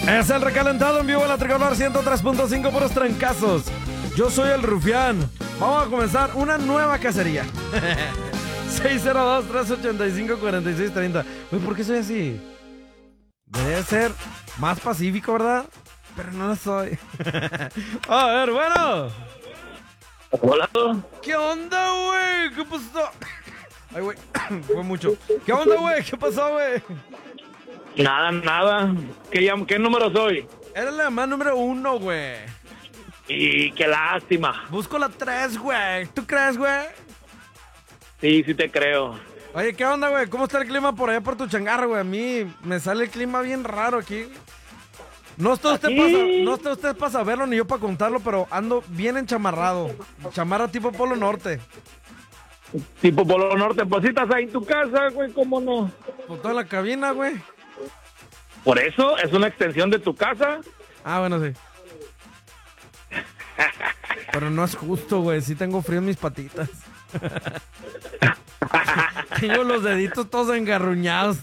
Es el recalentado en vivo de la Tricolor 103.5, puros trancazos. Yo soy el Rufián. Vamos a comenzar una nueva cacería. 602-385-4630. Uy, ¿por qué soy así? Debe ser más pacífico, ¿verdad? Pero no lo soy. A ver, bueno. Hola. ¿Qué onda, güey? ¿Qué pasó? Ay, güey, fue mucho. ¿Qué onda, güey? ¿Qué pasó, güey? Nada. ¿Qué número soy? Eres la más número 1, güey. Y qué lástima. Busco la 3, güey. ¿Tú crees, güey? Sí te creo. Oye, ¿qué onda, güey? ¿Cómo está el clima por allá por tu changarra, güey? A mí me sale el clima bien raro aquí. No está usted para saberlo ni yo para contarlo, pero ando bien enchamarrado. Chamarra tipo Polo Norte. Tipo Polo Norte, pues si estás ahí en tu casa, güey, ¿cómo no? Por toda la cabina, güey. Por eso, es una extensión de tu casa. Ah, bueno, sí. Pero no es justo, güey. Sí tengo frío en mis patitas. Tengo los deditos todos engarruñados.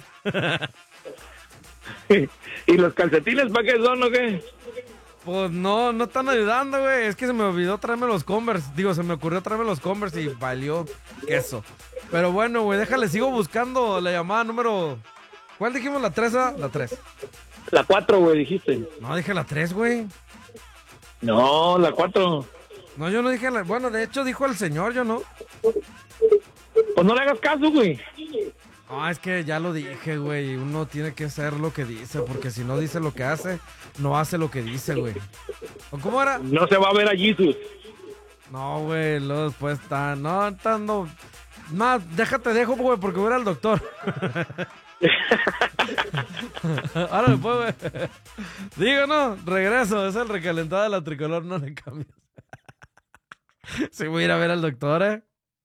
¿Y los calcetines para qué son o qué? Pues no están ayudando, güey. Es que se me olvidó traerme los Converse. Digo, se me ocurrió traerme los Converse y valió queso. Pero bueno, güey, déjale, sigo buscando la llamada número... ¿Cuál dijimos? ¿La 3? La 3. La 4, güey, dijiste. No, dije la 3, güey. No, la 4. No, yo no dije la... Bueno, de hecho dijo el señor, yo no. Pues no le hagas caso, güey. No, es que ya lo dije, güey. Uno tiene que hacer lo que dice, porque si no dice lo que hace, no hace lo que dice, güey. ¿O cómo era? No se va a ver a Jesus. No, güey, luego después está... No, estando... Más, dejo, güey, porque voy a ir al doctor. Ahora después, güey. Digo, no, regreso. Es el recalentado de la Tricolor, no le cambies. Sí, voy a ir a ver al doctor, ¿eh?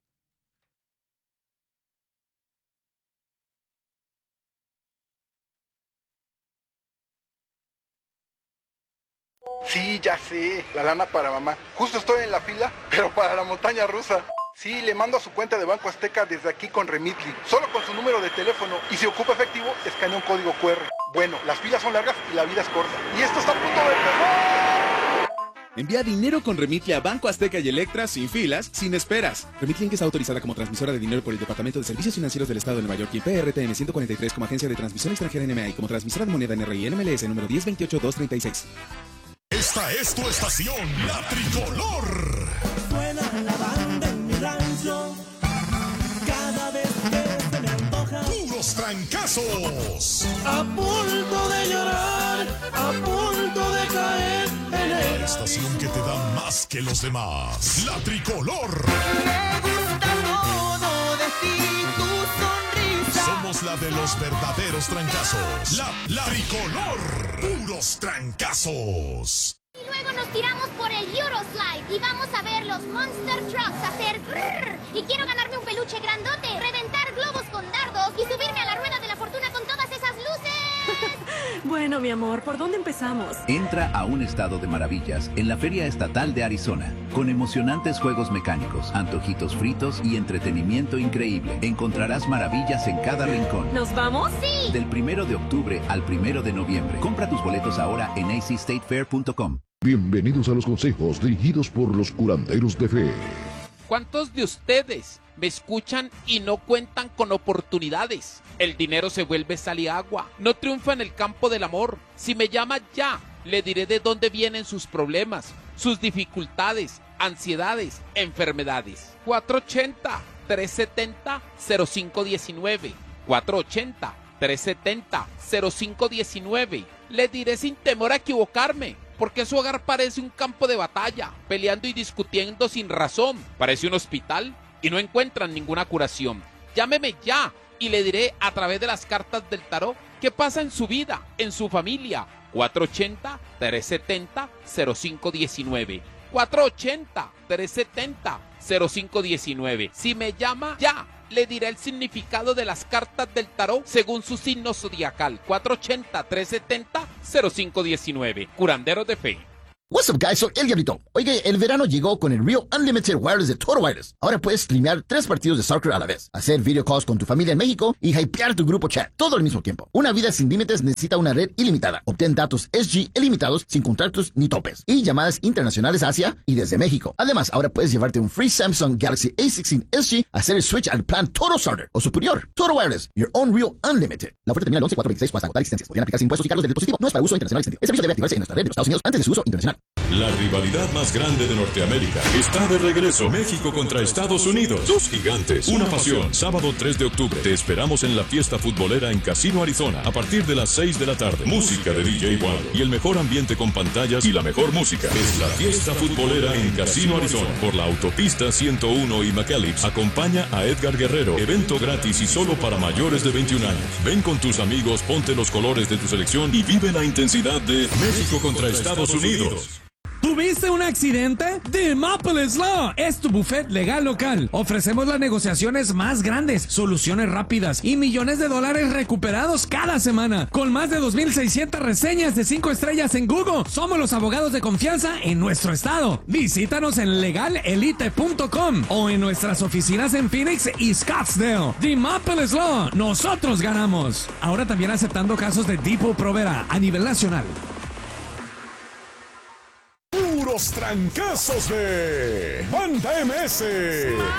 Sí, ya sé, la lana para mamá. Justo estoy en la fila, pero para la montaña rusa. Sí, le mando a su cuenta de Banco Azteca desde aquí con Remitly. Solo con su número de teléfono. Y si ocupa efectivo, escanea un código QR. Bueno, las filas son largas y la vida es corta. Y esto está a punto de empezar. Envía dinero con Remitly a Banco Azteca y Electra sin filas, sin esperas. Remitly Inc. está autorizada como transmisora de dinero por el Departamento de Servicios Financieros del Estado de Nueva York y PRTN 143 como agencia de transmisión extranjera NMA y como transmisora de moneda NRI NMLS número 1028236. Esta es tu estación, La Tricolor. Suena la banda en mi rancho, cada vez que se me antoja. Puros trancazos. A punto de llorar, a punto de caer en La el estación que te da más que los demás. La Tricolor. Me gusta todo de ti, tu sonrisa. Somos la de los verdaderos trancazos. La Tricolor. Puros trancazos. Y luego nos tiramos por el Euroslide y vamos a ver los Monster Trucks hacer grrr. Y quiero ganarme un peluche grandote, reventar globos con dardos y subirme a la rueda de la fortuna con todas esas luces. Bueno, mi amor, ¿por dónde empezamos? Entra a un estado de maravillas en la Feria Estatal de Arizona, con emocionantes juegos mecánicos, antojitos fritos y entretenimiento increíble. Encontrarás maravillas en cada rincón. ¿Nos vamos? ¡Sí! Del 1 de octubre al 1 de noviembre. Compra tus boletos ahora en acstatefair.com. Bienvenidos a los consejos dirigidos por los curanderos de fe. ¿Cuántos de ustedes me escuchan y no cuentan con oportunidades? El dinero se vuelve sal y agua. No triunfa en el campo del amor. Si me llama ya, le diré de dónde vienen sus problemas, sus dificultades, ansiedades, enfermedades. 480-370-0519. 480-370-0519. Le diré sin temor a equivocarme, porque su hogar parece un campo de batalla, peleando y discutiendo sin razón. Parece un hospital y no encuentran ninguna curación. Llámeme ya y le diré a través de las cartas del tarot qué pasa en su vida, en su familia. 480-370-0519. 480-370-0519. Si me llama ya, le diré el significado de las cartas del tarot según su signo zodiacal. 480-370-0519. Curanderos de fe. What's up, guys? Soy El Diablito. Oye, el verano llegó con el Real Unlimited Wireless de Total Wireless. Ahora puedes streamear 3 partidos de soccer a la vez, hacer video calls con tu familia en México y hypear tu grupo chat, todo al mismo tiempo. Una vida sin límites necesita una red ilimitada. Obtén datos SG ilimitados sin contratos ni topes y llamadas internacionales hacia y desde México. Además, ahora puedes llevarte un free Samsung Galaxy A16 SG, hacer el switch al plan Total Starter o superior. Total Wireless, your own Real Unlimited. La oferta termina el 11/4/26 hasta agotar existencias. Podrían aplicarse impuestos y cargos del dispositivo. No es para uso internacional extendido. El servicio debe activarse en nuestra red de los Estados Unidos antes de su uso internacional. La rivalidad más grande de Norteamérica está de regreso. México contra Estados Unidos. Dos gigantes, una pasión. Sábado 3 de octubre. Te esperamos en la fiesta futbolera en Casino Arizona a partir de las 6 de la tarde. Música de DJ Wando y el mejor ambiente con pantallas y la mejor música. Es la fiesta futbolera en Casino Arizona por la autopista 101 y McAllips. Acompaña a Edgar Guerrero. Evento gratis y solo para mayores de 21 años. Ven con tus amigos, ponte los colores de tu selección y vive la intensidad de México contra Estados Unidos. ¿Tuviste un accidente? Demopolis Law es tu buffet legal local. Ofrecemos las negociaciones más grandes, soluciones rápidas y millones de dólares recuperados cada semana. Con más de 2,600 reseñas de 5 estrellas en Google, somos los abogados de confianza en nuestro estado. Visítanos en legalelite.com o en nuestras oficinas en Phoenix y Scottsdale. Demopolis Law, nosotros ganamos. Ahora también aceptando casos de Depot Provera a nivel nacional. Puros trancazos de Banda MS.